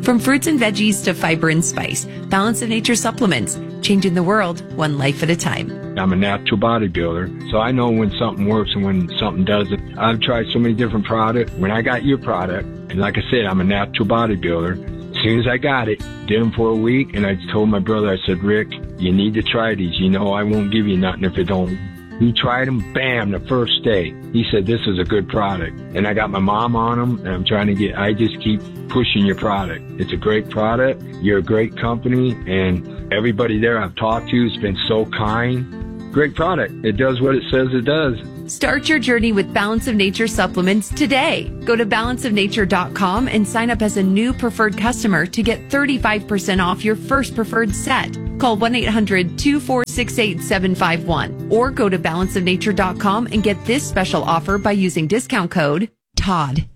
From fruits and veggies to fiber and spice, Balance of Nature supplements, changing the world one life at a time. I'm a natural bodybuilder, so I know when something works and when something doesn't. I've tried so many different products. When I got your product, and like I said, I'm a natural bodybuilder, as soon as I got it, did them for a week, and I told my brother, I said, Rick, you need to try these. You know I won't give you nothing if it don't. He tried them, bam, the first day. He said, this is a good product. And I got my mom on them, and I just keep pushing your product. It's a great product. You're a great company, and everybody there I've talked to has been so kind. Great product. It does what it says it does. Start your journey with Balance of Nature supplements today. Go to balanceofnature.com and sign up as a new preferred customer to get 35% off your first preferred set. Call 1-800-246-8751 or go to balanceofnature.com and get this special offer by using discount code TODD.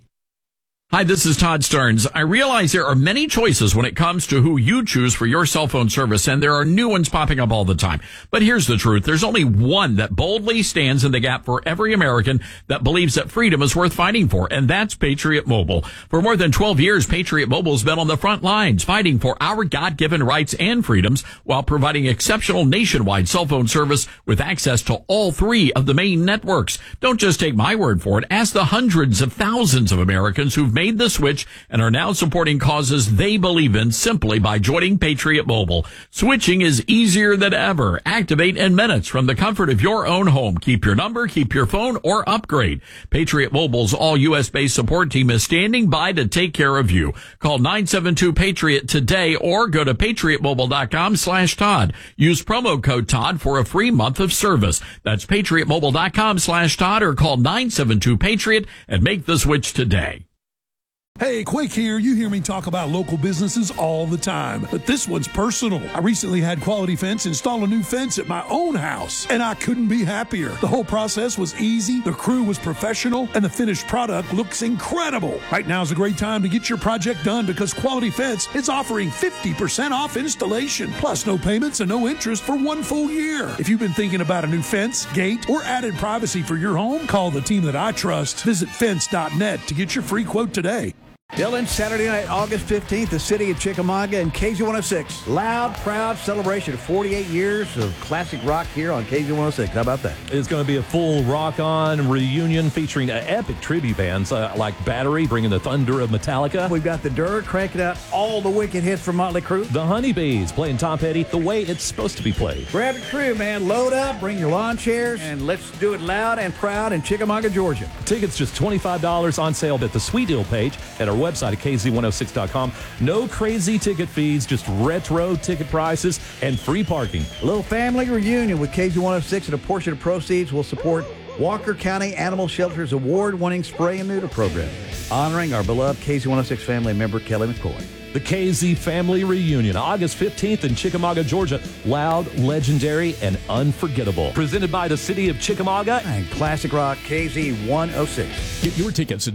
Hi, this is Todd Stearns. I realize there are many choices when it comes to who you choose for your cell phone service, and there are new ones popping up all the time. But here's the truth. There's only one that boldly stands in the gap for every American that believes that freedom is worth fighting for, and that's Patriot Mobile. For more than 12 years, Patriot Mobile's been on the front lines fighting for our God-given rights and freedoms while providing exceptional nationwide cell phone service with access to all three of the main networks. Don't just take my word for it. Ask the hundreds of thousands of Americans who've made the switch and are now supporting causes they believe in simply by joining Patriot Mobile. Switching is easier than ever. Activate in minutes from the comfort of your own home. Keep your number, keep your phone, or upgrade. Patriot Mobile's all U.S.-based support team is standing by to take care of you. Call 972-PATRIOT today or go to patriotmobile.com/Todd. Use promo code Todd for a free month of service. That's patriotmobile.com/Todd or call 972-PATRIOT and make the switch today. Hey, Quake here. You hear me talk about local businesses all the time, but this one's personal. I recently had Quality Fence install a new fence at my own house, and I couldn't be happier. The whole process was easy, the crew was professional, and the finished product looks incredible. Right now is a great time to get your project done because Quality Fence is offering 50% off installation, plus no payments and no interest for 1 full year. If you've been thinking about a new fence, gate, or added privacy for your home, call the team that I trust. Visit fence.net to get your free quote today. Dylan, Saturday night, August 15th, the city of Chickamauga and KZ106. Loud, proud celebration of 48 years of classic rock here on KZ106. How about that? It's going to be a full rock-on reunion featuring epic tribute bands like Battery, bringing the thunder of Metallica. We've got the Dirt cranking out all the wicked hits from Motley Crue. The Honeybees playing Tom Petty the way it's supposed to be played. Grab your crew, man. Load up, bring your lawn chairs, and let's do it loud and proud in Chickamauga, Georgia. Tickets just $25 on sale at the Sweet Deal page at our website at KZ106.com. No crazy ticket fees, just retro ticket prices and free parking. A little family reunion with KZ106, and a portion of proceeds will support Walker County Animal Shelter's award-winning spray and neuter program, honoring our beloved KZ106 family member, Kelly McCoy. The KZ Family Reunion, August 15th in Chickamauga, Georgia. Loud, legendary, and unforgettable. Presented by the city of Chickamauga and Classic Rock KZ106. Get your tickets at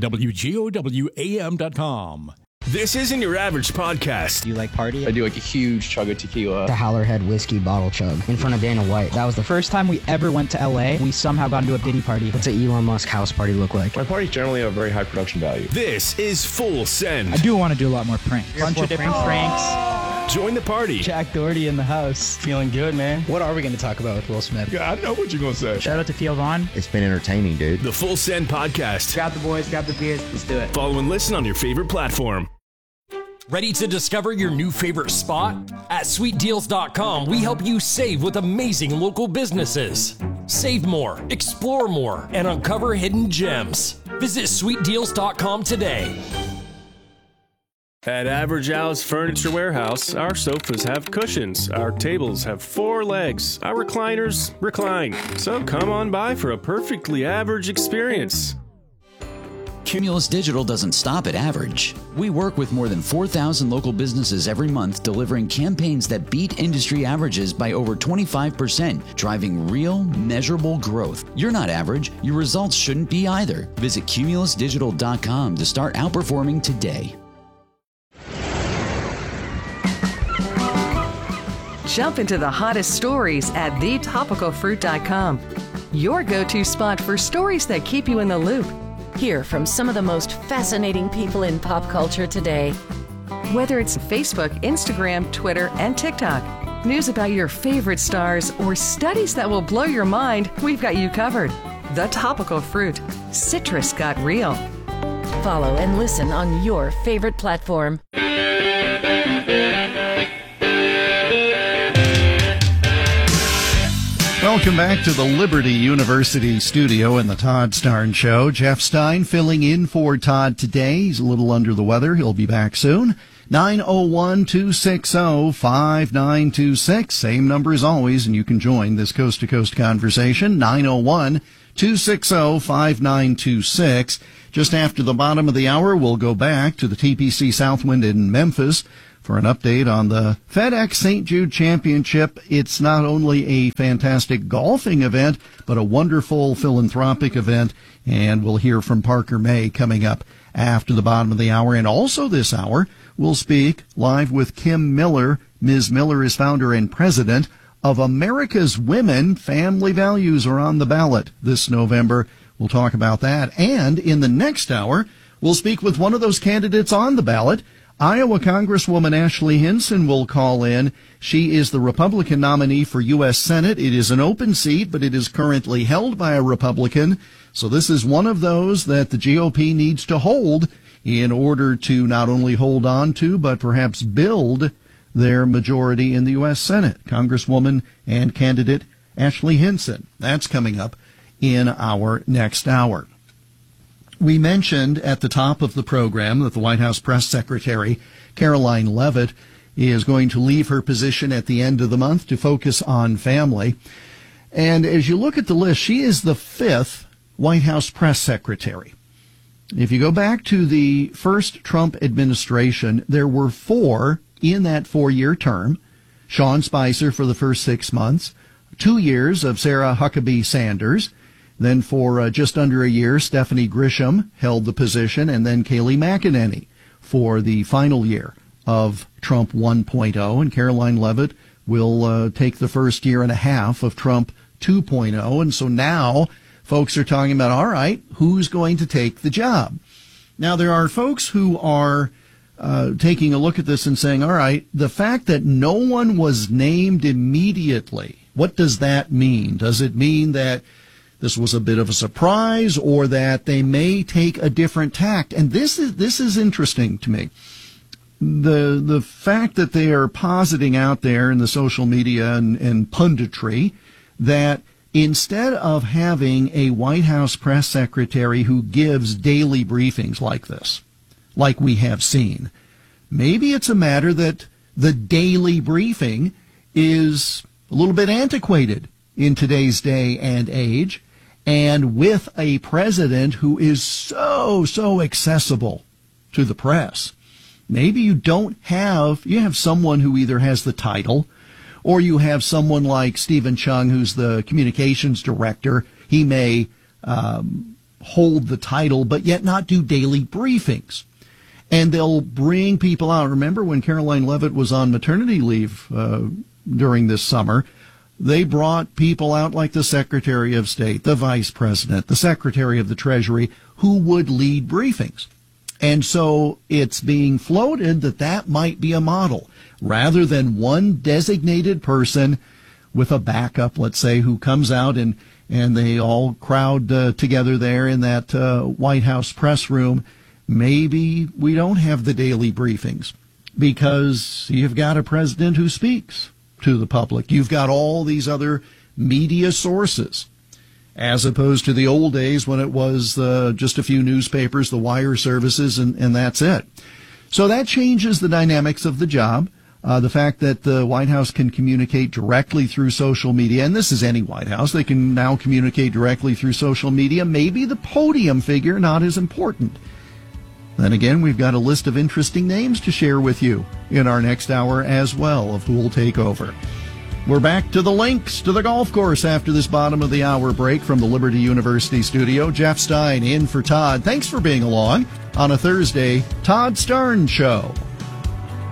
WGOWAM.com. This isn't your average podcast. Do you like party? I do like a huge chug of tequila. The Howlerhead whiskey bottle chug in front of Dana White. That was the first time we ever went to LA. We somehow got into a Diddy party. What's an Elon Musk house party look like? My parties generally have very high production value. This is Full Send. I do want to do a lot more pranks. Bunch of different pranks. Join the party. Jack Doherty in the house. Feeling good, man. What are we going to talk about with Will Smith? Yeah, I know what you're going to say. Shout out to Theo Vaughn. It's been entertaining, dude. The Full Send podcast. Grab the boys, grab the beers. Let's do it. Follow and listen on your favorite platform. Ready to discover your new favorite spot? At SweetDeals.com, we help you save with amazing local businesses. Save more, explore more, and uncover hidden gems. Visit SweetDeals.com today. At Average Al's Furniture Warehouse, our sofas have cushions, our tables have 4 legs, our recliners recline. So come on by for a perfectly average experience. Cumulus Digital doesn't stop at average. We work with more than 4,000 local businesses every month, delivering campaigns that beat industry averages by over 25%, driving real, measurable growth. You're not average. Your results shouldn't be either. Visit cumulusdigital.com to start outperforming today. Jump into the hottest stories at thetopicalfruit.com. Your go-to spot for stories that keep you in the loop. Hear from some of the most fascinating people in pop culture today. Whether it's Facebook, Instagram, Twitter, and TikTok, news about your favorite stars, or studies that will blow your mind, we've got you covered. The Topical Fruit. Citrus got real. Follow and listen on your favorite platform. Welcome back to the Liberty University studio in the Todd Starnes Show. Jeff Stein filling in for Todd today. He's a little under the weather. He'll be back soon. 901-260-5926. Same number as always, and you can join this coast-to-coast conversation. 901-260-5926. Just after the bottom of the hour, we'll go back to the TPC Southwind in Memphis for an update on the FedEx St. Jude Championship. It's not only a fantastic golfing event, but a wonderful philanthropic event. And we'll hear from Parker May coming up after the bottom of the hour. And also this hour, we'll speak live with Kim Miller. Ms. Miller is founder and president of America's Women. Family values are on the ballot this November. We'll talk about that. And in the next hour, we'll speak with one of those candidates on the ballot. Iowa Congresswoman Ashley Hinson will call in. She is the Republican nominee for U.S. Senate. It is an open seat, but it is currently held by a Republican. So this is one of those that the GOP needs to hold in order to not only hold on to, but perhaps build their majority in the U.S. Senate. Congresswoman and candidate Ashley Hinson. That's coming up in our next hour. We mentioned at the top of the program that the White House press secretary, Caroline Leavitt, is going to leave her position at the end of the month to focus on family. And as you look at the list, she is the 5th White House press secretary. If you go back to the first Trump administration, there were 4 in that 4-year term. Sean Spicer for the first 6 months, 2 years of Sarah Huckabee Sanders. Then for just under a year, Stephanie Grisham held the position, and then Kayleigh McEnany for the final year of Trump 1.0. And Caroline Leavitt will take the first year and a half of Trump 2.0. And so now folks are talking about, all right, who's going to take the job? Now, there are folks who are taking a look at this and saying, all right, the fact that no one was named immediately, what does that mean? Does it mean that this was a bit of a surprise, or that they may take a different tact? And this is interesting to me. The fact that they are positing out there in the social media and punditry that instead of having a White House press secretary who gives daily briefings like this, like we have seen, maybe it's a matter that the daily briefing is a little bit antiquated in today's day and age. And with a president who is so accessible to the press, maybe you have someone who either has the title, or you have someone like Stephen Chung, who's the communications director. He may hold the title, but yet not do daily briefings. And they'll bring people out. Remember when Caroline Leavitt was on maternity leave during this summer, they brought people out like the Secretary of State, the Vice President, the Secretary of the Treasury, who would lead briefings. And so it's being floated that might be a model, rather than one designated person with a backup, let's say, who comes out and they all crowd together there in that White House press room. Maybe we don't have the daily briefings because you've got a president who speaks to the public. You've got all these other media sources, as opposed to the old days when it was just a few newspapers, the wire services, and that's it. So that changes the dynamics of the job. The fact that the White House can communicate directly through social media, and this is any White House, they can now communicate directly through social media. Maybe the podium figure not as important. Then again, we've got a list of interesting names to share with you in our next hour as well of who will take over. We're back to the links to the golf course after this bottom of the hour break from the Liberty University studio. Jeff Stein in for Todd. Thanks for being along on a Thursday Todd Starnes Show.